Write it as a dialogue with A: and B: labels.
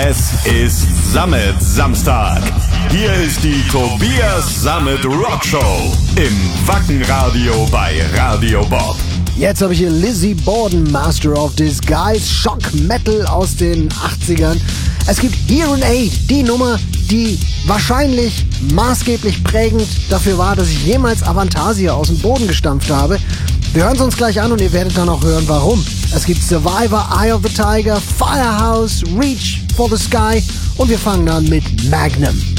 A: Es ist Sammet-Samstag. Hier ist die Tobias Sammet Rockshow im Wackenradio bei Radio Bob.
B: Jetzt habe ich hier Lizzie Borden, Master of Disguise, Shock Metal aus den 80ern. Es gibt Hearing Aid, die Nummer, die wahrscheinlich maßgeblich prägend dafür war, dass ich jemals Avantasia aus dem Boden gestampft habe. Wir hören es uns gleich an und ihr werdet dann auch hören, warum. Es gibt Survivor, Eye of the Tiger, Firehouse, Reach for the Sky und wir fangen an mit Magnum.